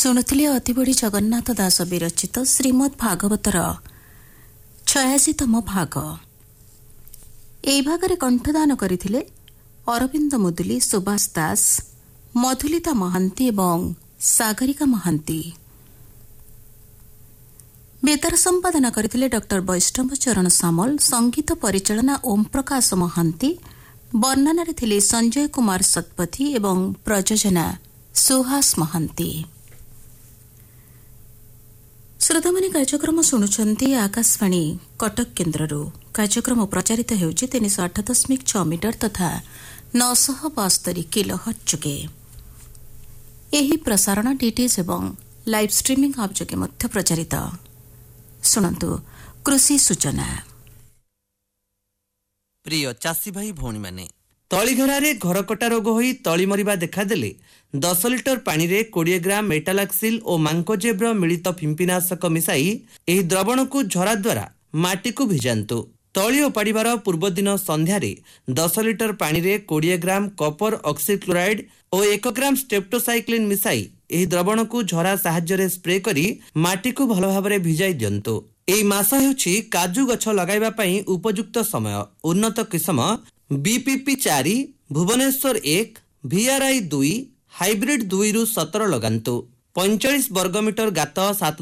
ଶୁଣୁଥିଲେ ଅତିବଡ଼ି ଜଗନ୍ନାଥ ଦାସ ବିରଚିତ ଶ୍ରୀମଦ୍ ଭାଗବତର 86ତମ ଭାଗ। ଏହି ଭାଗରେ କଣ୍ଠଦାନ କରିଥିଲେ ଅରବିନ୍ଦ ମୁଦୁଲି, ସୁବାସ ଦାସ, ମଧୁଲିତା ମହାନ୍ତି ଏବଂ ସାଗରିକା ମହାନ୍ତି। ବେତାର ସମ୍ପାଦନା କରିଥିଲେ ଡକ୍ଟର ବୈଷ୍ଣବ ଚରଣ ସାମଲ, ସଙ୍ଗୀତ ପରିଚାଳନା ଓମ୍ ପ୍ରକାଶ ମହାନ୍ତି, ବର୍ଣ୍ଣନାରେ ଥିଲେ ସଞ୍ଜୟ କୁମାର ଶତପଥୀ ଏବଂ ପ୍ରଯୋଜନା ସୁହାସ ମହାନ୍ତି। ଶ୍ରୋତାମାନେ କାର୍ଯ୍ୟକ୍ରମ ଶୁଣୁଛନ୍ତି ଆକାଶବାଣୀ କଟକ କେନ୍ଦ୍ରରୁ। କାର୍ଯ୍ୟକ୍ରମ ପ୍ରଚାରିତ ହେଉଛି 308.6 ମିଟର ତଥା 972 କିଲୋହର୍ଟ୍ଜ ଯୋଗେ। ଏହି ପ୍ରସାରଣ ଡିଟିଏଚ୍ ଏବଂ ଲାଇଭ୍ ଷ୍ଟ୍ରିମିଂ ଆପ୍ ଯୋଗେ ମଧ୍ୟ ପ୍ରଚାରିତ। ଶୁଣନ୍ତୁ କୃଷି ସୂଚନା। ପ୍ରିୟ ଚାଷୀ ଭାଇ ଭଉଣୀମାନେ, ତଳିଘରାରେ ଘରକଟା ରୋଗ ହୋଇ ତଳି ମରିବା ଦେଖାଦେଲେ 10 ଲିଟର ପାଣିରେ 20 ଗ୍ରାମ ମେଟାଲାକ୍ସିଲ୍ ଓ ମାଙ୍କୋଜେବ୍ର ମିଳିତ ଫିମ୍ପିନାଶକ ମିଶାଇ ଏହି ଦ୍ରବଣକୁ ଝରା ଦ୍ୱାରା ମାଟିକୁ ଭିଜାନ୍ତୁ। ତଳି ଓପାଡ଼ିବାର ପୂର୍ବଦିନ ସନ୍ଧ୍ୟାରେ 10 ଲିଟର ପାଣିରେ 20 ଗ୍ରାମ କପର ଅକ୍ସିକ୍ଲୋରାଇଡ୍ ଓ 1 ଗ୍ରାମ ଷ୍ଟ୍ରେପ୍ଟୋସାଇକ୍ଲିନ୍ ମିଶାଇ ଏହି ଦ୍ରବଣକୁ ଝରା ସାହାଯ୍ୟରେ ସ୍ପ୍ରେ କରି ମାଟିକୁ ଭଲ ଭାବରେ ଭିଜାଇ ଦିଅନ୍ତୁ। ଏହି ମାସ ହେଉଛି କାଜୁ ଗଛ ଲଗାଇବା ପାଇଁ ଉପଯୁକ୍ତ ସମୟ। ଉନ୍ନତ କିସମ BPP 4, ଭୁବନେଶ୍ୱର 1, VRI 2, ହାଇବ୍ରିଡ୍ 2ରୁ 17 ଲଗାନ୍ତୁ। 45 ବର୍ଗମିଟର ଗାତ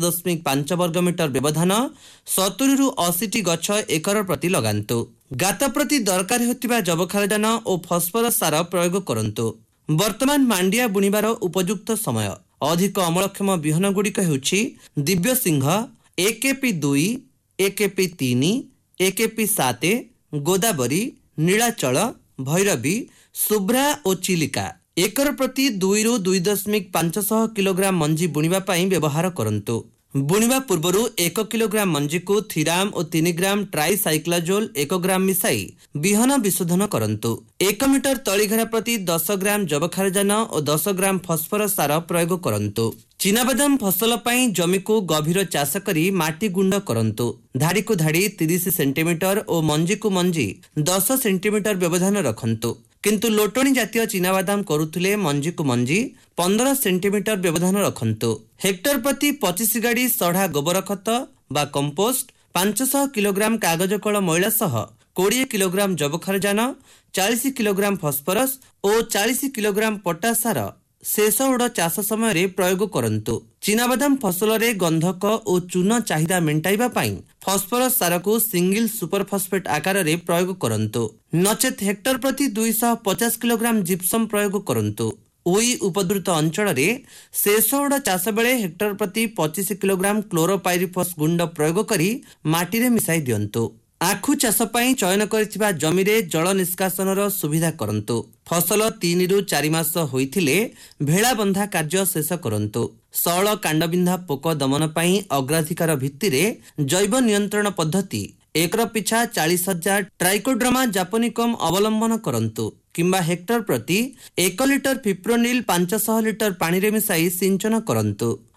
7.5 ବର୍ଗମିଟର ବ୍ୟବଧାନ 70ରୁ 80ଟି ଗଛ ଏକର ପ୍ରତି ଲଗାନ୍ତୁ। ଗାତ ପ୍ରତି ଦରକାର ହେଉଥିବା ଯବକ୍ଷାରଜାନ ଓ ଫସ୍ଫରସ୍ ସାର ପ୍ରୟୋଗ କରନ୍ତୁ। ବର୍ତ୍ତମାନ ମାଣ୍ଡିଆ ବୁଣିବାର ଉପଯୁକ୍ତ ସମୟ। ଅଧିକ ଅମଳକ୍ଷମ ବିହନଗୁଡ଼ିକ ହେଉଛି ଦିବ୍ୟ ସିଂହ, AKP 2, AKP 3, AKP 7, Godavari, Nilachal, Bhairavi, Shubhra ଓ ଚିଲିକା। ଏକର ପ୍ରତି 2ରୁ 2.5 କିଲୋଗ୍ରାମ ମଞ୍ଜି ବୁଣିବା ପାଇଁ ବ୍ୟବହାର କରନ୍ତୁ। ବୁଣିବା ପୂର୍ବରୁ 1 କିଲୋଗ୍ରାମ ମଞ୍ଜିକୁ ଥିରାମ୍ ଓ 3 ଗ୍ରାମ ଟ୍ରାଇସାଇକ୍ଲାଜୋଲ୍ 1 ଗ୍ରାମ ମିଶାଇ ବିହନ ବିଶୋଧନ କରନ୍ତୁ। 1 ମିଟର ତଳିଘେରା ପ୍ରତି 10 ଗ୍ରାମ ଯବକ୍ଷାରଜାନ ଓ 10 ଗ୍ରାମ ଫସ୍ଫରସ୍ ସାର ପ୍ରୟୋଗ କରନ୍ତୁ। ଚିନାବାଦାମ ଫସଲ ପାଇଁ ଜମିକୁ ଗଭୀର ଚାଷ କରି ମାଟି ଗୁଣ୍ଡ କରନ୍ତୁ। ଧାଡ଼ିକୁ ଧାଡ଼ି 30 ସେଣ୍ଟିମିଟର ଓ ମଞ୍ଜିକୁ ମଞ୍ଜି 10 ସେଣ୍ଟିମିଟର ବ୍ୟବଧାନ ରଖନ୍ତୁ। କିନ୍ତୁ ଲୋଟଣୀ ଜାତୀୟ ଚିନାବାଦାମ କରୁଥିଲେ ମଞ୍ଜିକୁ ମଞ୍ଜି 15 ସେଣ୍ଟିମିଟର ବ୍ୟବଧାନ ରଖନ୍ତୁ। ହେକ୍ଟର ପ୍ରତି 25 ଗାଡ଼ି ସଢ଼ା ଗୋବର ଖତ ବା କମ୍ପୋଷ୍ଟ, 500 କିଲୋଗ୍ରାମ କାଗଜ କଳ ମଇଳା ସହ 20 କିଲୋଗ୍ରାମ ଯବକ୍ଷାରଜାନ, 40 କିଲୋଗ୍ରାମ ଫସ୍ଫରସ୍ ଓ 40 କିଲୋଗ୍ରାମ ପଟାସ ସାର ଶେଷ ଉଡ଼ ଚାଷ ସମୟରେ ପ୍ରୟୋଗ କରନ୍ତୁ। ଚିନାବାଦାମ ଫସଲରେ ଗନ୍ଧକ ଓ ଚୂନ ଚାହିଦା ମେଣ୍ଟାଇବା ପାଇଁ ଫସ୍ଫରସ୍ ସାରକୁ ସିଙ୍ଗଲ ସୁପର ଫସ୍ଫେଟ୍ ଆକାରରେ ପ୍ରୟୋଗ କରନ୍ତୁ। ନଚେତ୍ ହେକ୍ଟର ପ୍ରତି 250 କିଲୋଗ୍ରାମ ଜିପ୍ସମ୍ ପ୍ରୟୋଗ କରନ୍ତୁ। ଉଇ ଉପଦ୍ରୁତ ଅଞ୍ଚଳରେ ଶେଷ ଉଡ଼ ଚାଷ ବେଳେ ହେକ୍ଟର ପ୍ରତି 25 କିଲୋଗ୍ରାମ କ୍ଲୋରୋପାଇରିଫସ୍ ଗୁଣ୍ଡ ପ୍ରୟୋଗ କରି ମାଟିରେ ମିଶାଇ ଦିଅନ୍ତୁ। ଆଖୁ ଚାଷ ପାଇଁ ଚୟନ କରିଥିବା ଜମିରେ ଜଳ ନିଷ୍କାସନର ସୁବିଧା କରନ୍ତୁ। ଫସଲ 3ରୁ 4 ମାସ ହୋଇଥିଲେ ଭେଳାବନ୍ଧା କାର୍ଯ୍ୟ ଶେଷ କରନ୍ତୁ। ସଅଳ କାଣ୍ଡବିନ୍ଧା ପୋକ ଦମନ ପାଇଁ ଅଗ୍ରାଧିକାର ଭିତ୍ତିରେ ଜୈବ ନିୟନ୍ତ୍ରଣ ପଦ୍ଧତି ଏକର ପିଛା 40,000 ଟ୍ରାଇକୋଡ୍ରାମା ଜାପୋନିକମ୍ ଅବଲମ୍ବନ କରନ୍ତୁ କିମ୍ବା ହେକ୍ଟର ପ୍ରତି 1 ଲିଟର ଫିପ୍ରୋନିଲ୍ 500 ଲିଟର ପାଣିରେ ମିଶାଇ ସିଞ୍ଚନ କରନ୍ତୁ।